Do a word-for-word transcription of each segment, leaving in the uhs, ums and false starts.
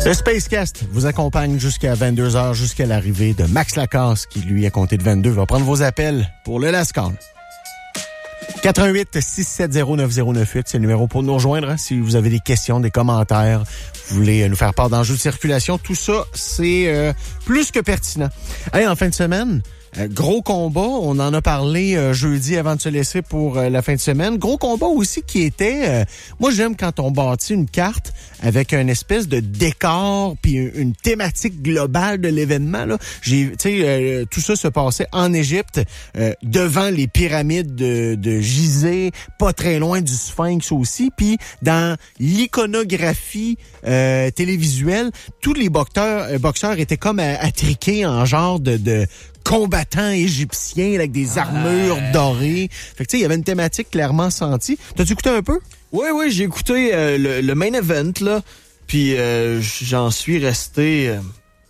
Le Spacecast vous accompagne jusqu'à vingt-deux heures, jusqu'à l'arrivée de Max Lacasse, qui, lui, à compter de vingt-deux, va prendre vos appels pour le Last Call. quatre un huit, six sept zéro, neuf zéro neuf huit, c'est le numéro pour nous rejoindre. Hein, si vous avez des questions, des commentaires, vous voulez nous faire part d'enjeux de circulation, tout ça, c'est euh, plus que pertinent. Hey, en fin de semaine, euh, gros combat, on en a parlé euh, jeudi avant de se laisser pour euh, la fin de semaine. Gros combat aussi qui était... Euh, moi, j'aime quand on bâtit une carte avec une espèce de décor puis une thématique globale de l'événement. Là, j'ai, tu sais, euh, tout ça se passait en Égypte, euh, devant les pyramides de, de Gizeh, pas très loin du Sphinx aussi. Puis dans l'iconographie euh, télévisuelle, tous les boxeurs, euh, boxeurs étaient comme attriqués en genre de, de combattants égyptiens avec des armures ah. dorées. Fait que tu sais, il y avait une thématique clairement sentie. T'as-tu écouté un peu? Oui, oui, j'ai écouté euh, le, le main event, là, puis euh, j'en suis resté euh,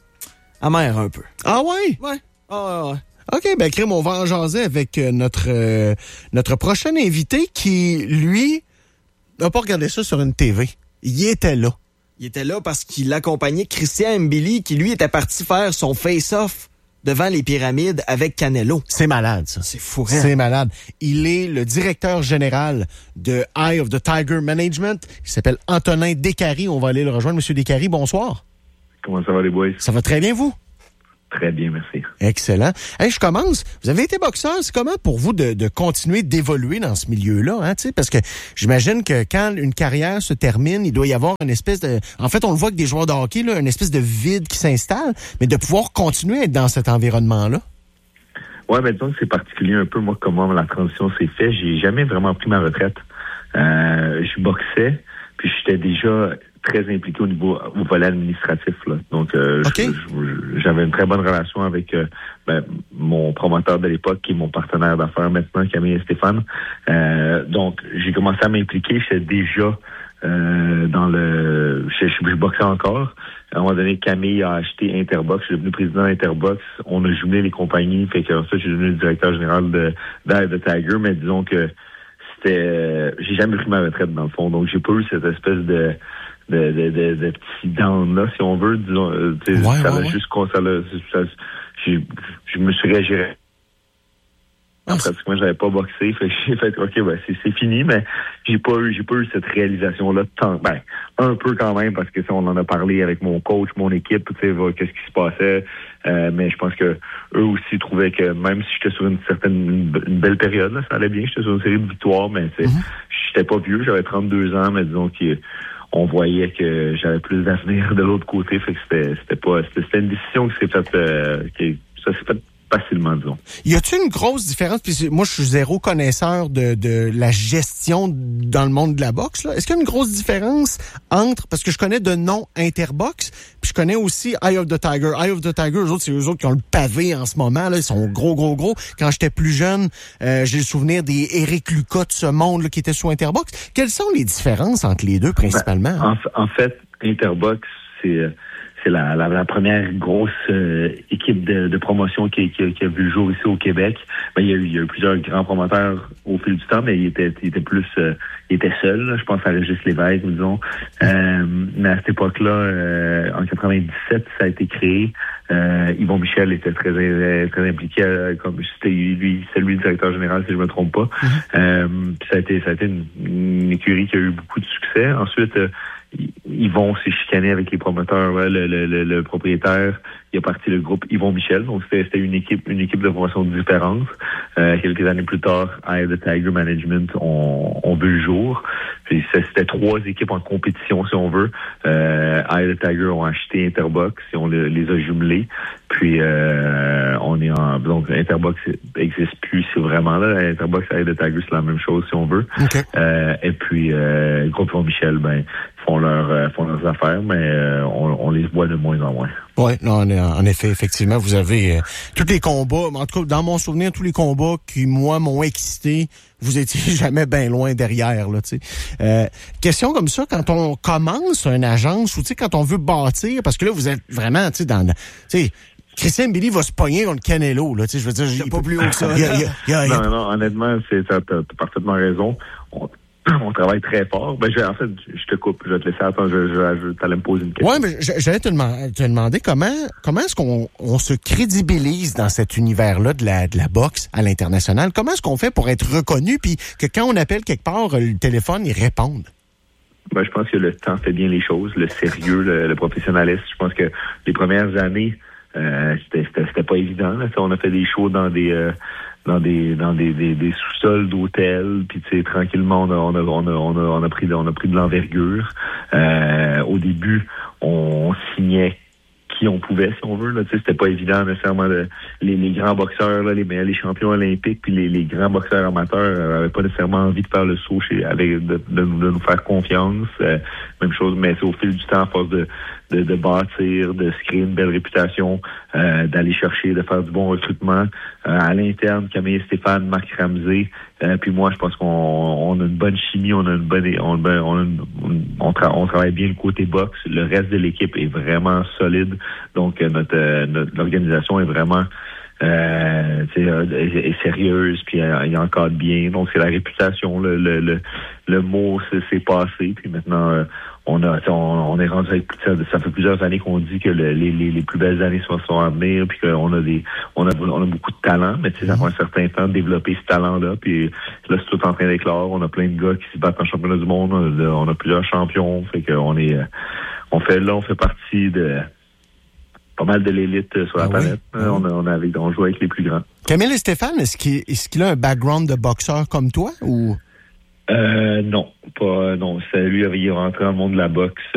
amer un peu. Ah ouais? Ouais. Ah ouais, ouais. OK, ben Crime, on va en jaser avec euh, notre euh, notre prochain invité qui, lui, n'a pas regardé ça sur une T V. Il était là. Il était là parce qu'il accompagnait Christian Mbili, qui, lui, était parti faire son face-off devant les pyramides avec Canelo. C'est malade, ça. C'est fou. C'est malade. Il est le directeur général de Eye of the Tiger Management. Il s'appelle Antonin Décarie. On va aller le rejoindre. Monsieur Décarie, bonsoir. Comment ça va, les boys? Ça va très bien, vous? Très bien, merci. Excellent. Hey, je commence. Vous avez été boxeur. C'est comment pour vous de, de continuer d'évoluer dans ce milieu-là? Hein, parce que j'imagine que quand une carrière se termine, il doit y avoir une espèce de... En fait, on le voit avec des joueurs de hockey, là, une espèce de vide qui s'installe, mais de pouvoir continuer à être dans cet environnement-là. Ouais, mais disons que c'est particulier un peu, moi, comment la transition s'est faite. J'ai jamais vraiment pris ma retraite. Euh, je boxais, puis j'étais déjà très impliqué au niveau au volet administratif. Là. Donc, euh, okay. je, j'avais une très bonne relation avec euh, ben, mon promoteur de l'époque, qui est mon partenaire d'affaires maintenant, Camille et Stéphane. Euh, donc, j'ai commencé à m'impliquer. J'étais déjà euh, dans le... Je, je, je boxais encore. À un moment donné, Camille a acheté Interbox. Je suis devenu président d'Interbox. On a jumelé les compagnies. Fait que ça, je suis devenu le directeur général de d'Eye of the Tiger. Mais disons que c'était... Euh, j'ai jamais pris ma retraite, dans le fond. Donc, j'ai pas eu cette espèce de... de, de, de, de petits down là, si on veut, disons, euh, ouais, ça l'a ouais, juste, ouais. ça l'a, ça, j'ai, je me suis réagi. Ah, pratiquement, j'avais pas boxé, fait que j'ai fait, ok, ben, c'est, c'est fini, mais j'ai pas eu, j'ai pas eu cette réalisation-là tant, ben, un peu quand même, parce que ça, on en a parlé avec mon coach, mon équipe, tu sais, qu'est-ce qui se passait, euh, mais je pense que eux aussi trouvaient que même si j'étais sur une certaine, une, une belle période, là, ça allait bien, j'étais sur une série de victoires, mais c'est, mm-hmm. j'étais pas vieux, j'avais trente-deux ans, mais disons que on voyait que j'avais plus d'avenir de l'autre côté, fait que c'était, c'était pas, c'était, c'était une décision qui s'est faite, euh, qui, ça s'est fait facilement, disons. Y a-t-il une grosse différence? Puis moi, je suis zéro connaisseur de, de la gestion dans le monde de la boxe, là. Est-ce qu'il y a une grosse différence entre, parce que je connais de nom Interbox, puis je connais aussi Eye of the Tiger. Eye of the Tiger, eux autres, c'est eux autres qui ont le pavé en ce moment, là. Ils sont gros, gros, gros. Quand j'étais plus jeune, euh, j'ai le souvenir des Eric Lucas de ce monde, là, qui étaient sous Interbox. Quelles sont les différences entre les deux, principalement? Ben, en, en fait, Interbox, c'est... C'est la, la, la première grosse euh, équipe de, de promotion qui, qui, qui a vu le jour ici au Québec. Ben, il y a eu, il y a eu plusieurs grands promoteurs au fil du temps, mais il était, il était plus, euh, il était seul. Là. Je pense à Régis Lévesque, disons. Euh, mais à cette époque-là, euh, en quatre-vingt-dix-sept, ça a été créé. Euh, Yvon Michel était très, très impliqué, euh, comme c'était lui, c'est lui le directeur général, si je me trompe pas. Mm-hmm. Euh, puis ça a été, ça a été une, une écurie qui a eu beaucoup de succès. Ensuite, euh, ils vont se chicaner avec les promoteurs, ouais, le, le, le, le propriétaire. Il a parti le groupe Yvon Michel, donc c'était, c'était une équipe, une équipe de promotion différente. Euh, quelques années plus tard, Eye of the Tiger Management ont, ont vu le jour. Puis c'était trois équipes en compétition, si on veut. Euh, Eye of the Tiger ont acheté Interbox et on les, les a jumelés. Puis euh, on est en donc Interbox n'existe plus, c'est vraiment là. Interbox et Eye of the Tiger, c'est la même chose, si on veut. Okay. Euh, et puis euh, le groupe Yvon Michel, ben font leur euh, font leurs affaires, mais euh, on, on les voit de moins en moins. Oui, non, en effet, effectivement, vous avez euh, tous les combats, en tout cas, dans mon souvenir, tous les combats qui, moi, m'ont excité, vous étiez jamais bien loin derrière, là, tu sais. Euh, question comme ça, quand on commence une agence, ou tu sais, quand on veut bâtir, parce que là, vous êtes vraiment, tu sais, dans, tu sais, Christian Mbili va se pogner contre Canelo, là, tu sais, je veux dire, il pas plus haut que ça. y a, y a, y a, non, non, honnêtement, c'est, t'as, t'as parfaitement raison. On, on travaille très fort. Ben, je, en fait, je te coupe, je vais te laisser attendre, je, je, je t'allais me poser une question. Oui, mais j'allais te, demand, te demander comment comment est-ce qu'on on se crédibilise dans cet univers-là de la, de la boxe à l'international? Comment est-ce qu'on fait pour être reconnu puis que quand on appelle quelque part, le téléphone, il réponde? Ben, je pense que le temps fait bien les choses, le sérieux, le, le professionnalisme. Je pense que les premières années, euh, c'était, c'était, c'était pas évident. Là. On a fait des shows dans des euh, dans des dans des, des, des sous-sols d'hôtels, puis tu sais, tranquillement, on a on a on a on a on a pris de, on a pris de l'envergure. Euh, au début, on, on signait qui on pouvait, si on veut. Là, c'était pas évident nécessairement. De, les, les grands boxeurs, là, les, les champions olympiques, puis les, les grands boxeurs amateurs n'avaient pas nécessairement envie de faire le saut chez, avec, de, de, de nous faire confiance. Euh, même chose, mais c'est au fil du temps, à force de, de, de bâtir, de se créer une belle réputation, euh, d'aller chercher, de faire du bon recrutement. Euh, à l'interne, Camille Stéphane, Marc Ramsey, euh, puis moi, je pense qu'on on a une bonne chimie, on a une bonne, on, on, a une, on, tra- on travaille bien le côté boxe. Le reste de l'équipe est vraiment solide. Donc, euh, notre, euh, notre l'organisation est vraiment euh, euh, est, est sérieuse, puis euh, il encadre bien. Donc, c'est la réputation, le le le, le mot s'est, s'est passé. Puis maintenant, euh, on a on, on est rendu avec ça, ça fait plusieurs années qu'on dit que le, les, les les plus belles années sont, sont à venir, puis qu'on a des on a on a beaucoup de talent, mais tu sais, ça prend un certain temps de développer ce talent-là. Puis là, c'est tout en train d'éclore. On a plein de gars qui se battent en championnat du monde. On a, on a plusieurs champions, fait qu'on est on fait là, on fait partie de pas mal de l'élite sur la ah planète. Oui? Euh, on, a, on, a avec, on joue avec les plus grands. Camille et Stéphane, est-ce qu'il, est-ce qu'il a un background de boxeur comme toi ou? Euh, non, pas non. C'est lui, il est rentré dans le monde de la boxe